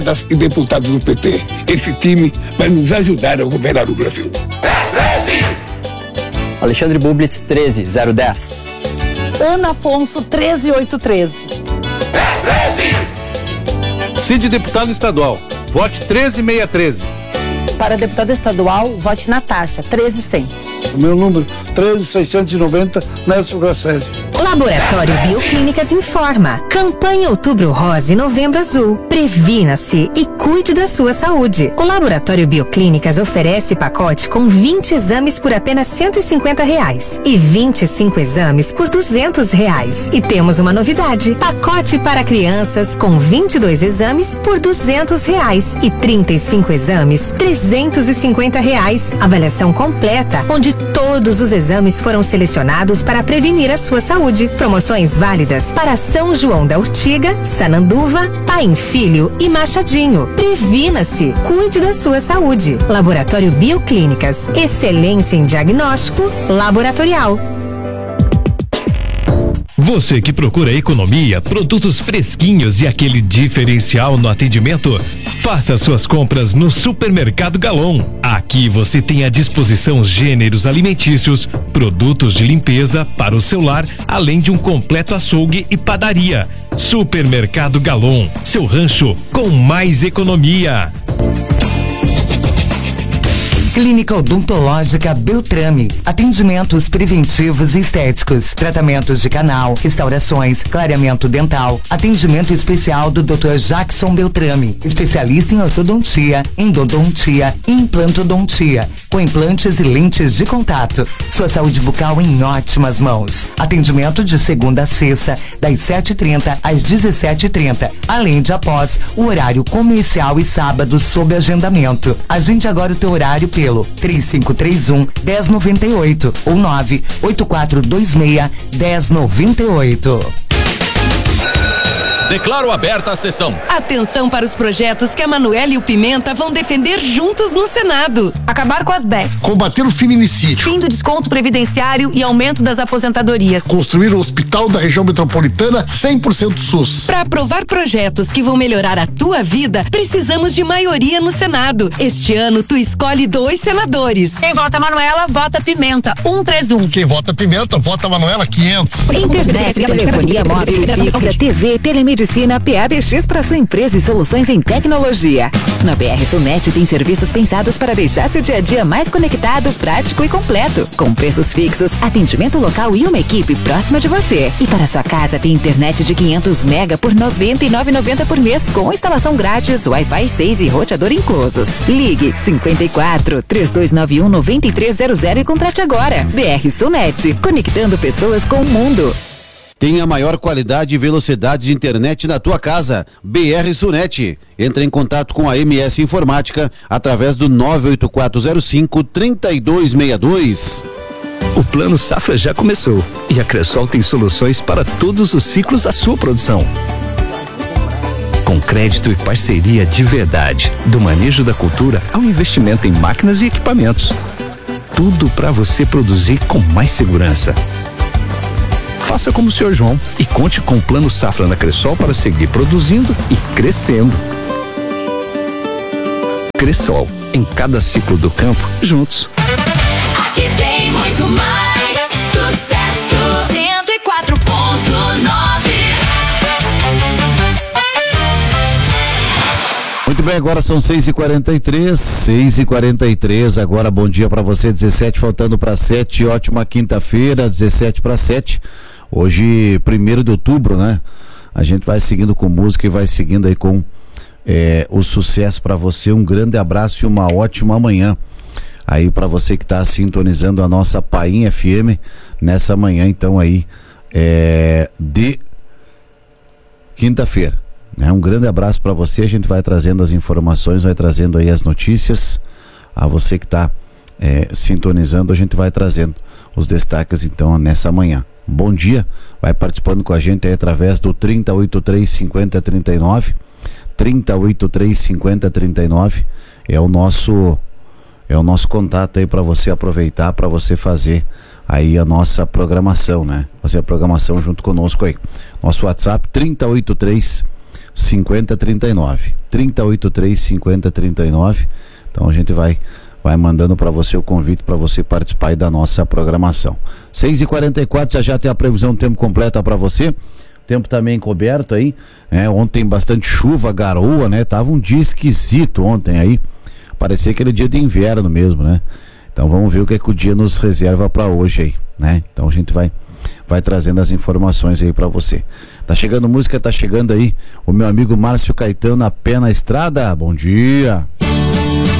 e deputados do PT. Esse time vai nos ajudar a governar o Brasil. 13! Alexandre Bublitz, 13010. Ana Afonso, 13813. 13! Cid deputado estadual, vote 13613. Para deputada estadual, vote Natasha, 13100. O meu número, 13690, Nelson Grasselli. Laboratório Bioclínicas informa. Campanha Outubro Rosa e Novembro Azul. Previna-se e cuide da sua saúde. O Laboratório Bioclínicas oferece pacote com 20 exames por apenas R$150 e 25 exames por R$200. E temos uma novidade. Pacote para crianças com 22 exames por R$200 e 35 exames, R$350. Avaliação completa, onde todos os exames foram selecionados para prevenir a sua saúde. Promoções válidas para São João da Urtiga, Sananduva, Paim Filho e Machadinho. Previna-se, cuide da sua saúde. Laboratório Bioclínicas, excelência em diagnóstico laboratorial. Você que procura economia, produtos fresquinhos e aquele diferencial no atendimento, faça suas compras no Supermercado Galon. Aqui você tem à disposição gêneros alimentícios, produtos de limpeza para o seu lar, além de um completo açougue e padaria. Supermercado Galon, seu rancho com mais economia. Clínica Odontológica Beltrame. Atendimentos preventivos e estéticos. Tratamentos de canal, restaurações, clareamento dental. Atendimento especial do Dr. Jackson Beltrame. Especialista em ortodontia, endodontia e implantodontia. Com implantes e lentes de contato. Sua saúde bucal em ótimas mãos. Atendimento de segunda a sexta, das 7h30 às 17h30. Além de após o horário comercial e sábado sob agendamento. Agende agora o teu horário pelo 3531-1098 ou 98426-1098. Declaro aberta a sessão. Atenção para os projetos que a Manoela e o Pimenta vão defender juntos no Senado. Acabar com as BECs. Combater o feminicídio. Fim do desconto previdenciário e aumento das aposentadorias. Construir o hospital da região metropolitana 100% SUS. Para aprovar projetos que vão melhorar a tua vida, precisamos de maioria no Senado. Este ano, tu escolhe 2 senadores. Quem vota Manoela, vota Pimenta, 131. Quem vota Pimenta, vota Manoela, 500. Internet, telefonia móvel, fibra, TV, telemedicina, PABX para sua empresa e soluções em tecnologia. Na BR Sunet tem serviços pensados para deixar seu dia a dia mais conectado, prático e completo. Com preços fixos, atendimento local e uma equipe próxima de você. E para sua casa tem internet de 500 mega por R$ 99,90 por mês, com instalação grátis, Wi-Fi 6 e roteador inclusos. Ligue 54-3291-9300 e contrate agora. BR Sunet, conectando pessoas com o mundo. Tenha maior qualidade e velocidade de internet na tua casa. BR Sunet. Entre em contato com a MS Informática através do 98405-3262. O Plano Safra já começou e a Cressol tem soluções para todos os ciclos da sua produção. Com crédito e parceria de verdade, do manejo da cultura ao investimento em máquinas e equipamentos. Tudo para você produzir com mais segurança. Faça como o Sr. João e conte com o Plano Safra na Cressol para seguir produzindo e crescendo. Cressol, em cada ciclo do campo, juntos. Aqui tem muito mais sucesso. 104.9. Muito bem, agora são 6h43, agora bom dia para você, 17 faltando para 7, ótima quinta-feira, 17 para 7, hoje 1º de outubro, né? A gente vai seguindo com música e vai seguindo aí com o sucesso para você, um grande abraço e uma ótima manhã aí para você que está sintonizando a nossa Paim FM nessa manhã, então aí de quinta-feira. Um grande abraço para você, a gente vai trazendo as informações, vai trazendo aí as notícias, a você que está sintonizando, a gente vai trazendo os destaques então nessa manhã. Bom dia, vai participando com a gente aí através do 3083-5039, 3083-5039 é o nosso contato aí para você aproveitar, para você fazer aí a nossa programação, né? Fazer a programação junto conosco aí. Nosso WhatsApp 3083 5039. 3083 5039. Então a gente vai mandando para você o convite para você participar aí da nossa programação. 6h44, já tem a previsão do tempo completa para você. Tempo também encoberto aí, ontem bastante chuva, garoa, né? Tava um dia esquisito ontem aí, parecia aquele dia de inverno mesmo, né? Então vamos ver o que é que o dia nos reserva para hoje aí, né? Então a gente vai trazendo as informações aí para você. Tá chegando música, tá chegando aí o meu amigo Márcio Caetano, A Pé na Estrada. Bom dia.